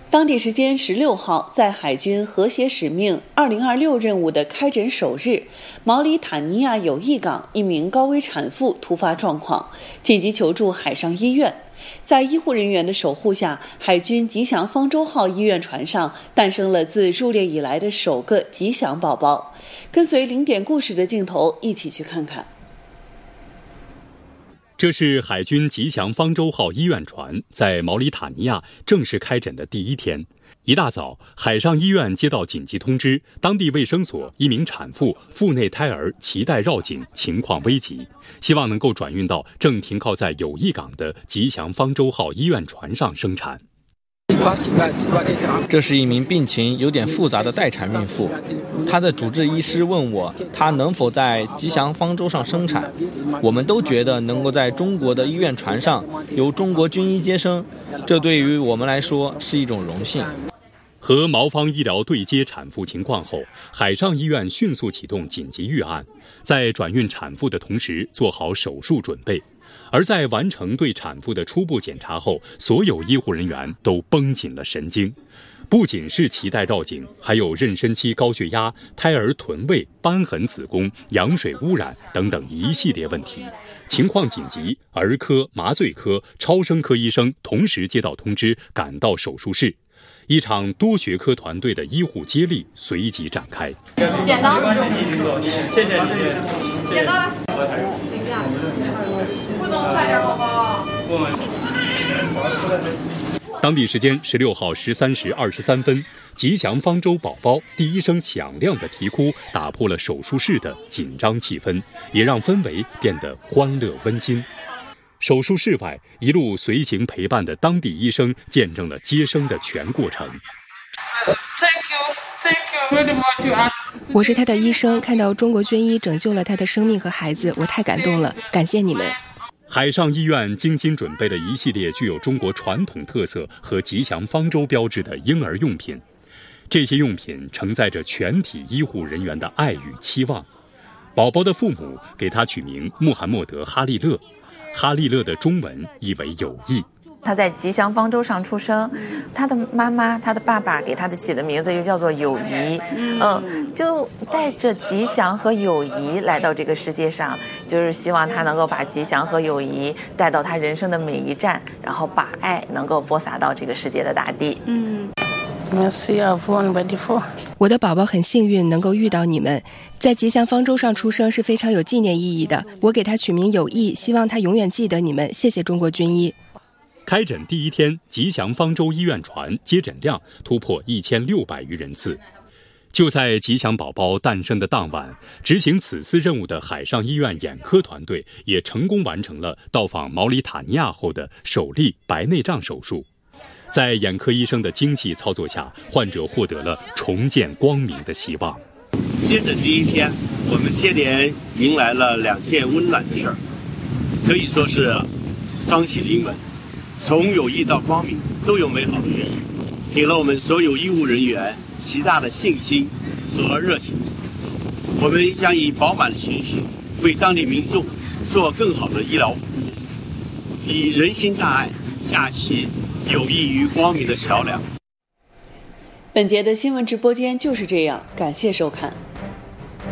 当地时间16号，在海军和谐使命2026任务的开展首日，毛里塔尼亚友谊港一名高危产妇突发状况，紧急求助海上医院。在医护人员的守护下，海军吉祥方舟号医院船上诞生了自入列以来的首个吉祥宝宝。跟随零点故事的镜头，一起去看看。 这是海军吉祥方舟号医院船在毛里塔尼亚正式开诊的第一天。一大早，海上医院接到紧急通知，当地卫生所一名产妇腹内胎儿脐带绕颈，情况危急，希望能够转运到正停靠在友谊港的吉祥方舟号医院船上生产。 这是一名病情有点复杂的待产孕妇，她的主治医师问我，她能否在吉祥方舟上生产。我们都觉得能够在中国的医院船上由中国军医接生，这对于我们来说是一种荣幸。 和毛方医疗对接产妇情况后，海上医院迅速启动紧急预案，在转运产妇的同时做好手术准备。而在完成对产妇的初步检查后，所有医护人员都绷紧了神经。不仅是脐带绕颈，还有妊娠期高血压、胎儿臀位、瘢痕子宫、羊水污染等等一系列问题。情况紧急，儿科、麻醉科、超声科医生同时接到通知，赶到手术室。一场多学科团队的医护接力随即展开。 剪刀，谢谢，剪刀来。不能快点，宝宝。 当地时间16号13时23分，吉祥方舟宝宝第一声响亮的啼哭打破了手术室的紧张气氛，也让氛围变得欢乐温馨。手术室外，一路随行陪伴的当地医生见证了接生的全过程。 我是他的医生，看到中国军医拯救了他的生命和孩子，我太感动了，感谢你们。 海上医院精心准备了一系列具有中国传统特色和吉祥方舟标志的婴儿用品，这些用品承载着全体医护人员的爱与期望。宝宝的父母给他取名穆罕默德·哈利勒，哈利勒的中文意为友谊。 他在吉祥方舟上出生，他的妈妈、他的爸爸给他的起的名字又叫做友谊，就带着吉祥和友谊来到这个世界上，就是希望他能够把吉祥和友谊带到他人生的每一站，然后把爱能够播撒到这个世界的大地。 我的宝宝很幸运能够遇到你们，在吉祥方舟上出生是非常有纪念意义的。我给他取名友谊，希望他永远记得你们。谢谢中国军医。 开诊第一天，吉祥方舟医院船接诊量突破1600余人次。就在吉祥宝宝诞生的当晚，执行此次任务的海上医院眼科团队也成功完成了到访毛里塔尼亚后的首例白内障手术。在眼科医生的精细操作下，患者获得了重见光明的希望。 接诊第一天，我们接连迎来了2件温暖的事儿，可以说是双喜临门。从友谊到光明都有美好的寓意，给了我们所有医务人员极大的信心和热情。我们将以饱满的情绪为当地民众做更好的医疗服务，以人心大爱架起友谊与光明的桥梁。 本节的新闻直播间就是这样，感谢收看。